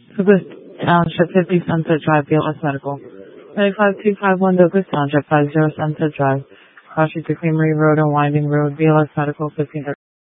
Douglas Township, 50 Sunset Drive, BLS Medical. 95251 Douglas Township, 50 Sunset Drive. Cross Street to Creamery Road and Winding Road, BLS Medical, 15.